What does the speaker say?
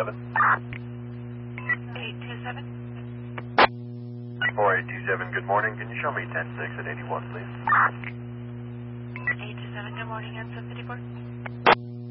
827. 827. 4827, good morning. Can you show me 106 at 81, please? 827, good morning, N754.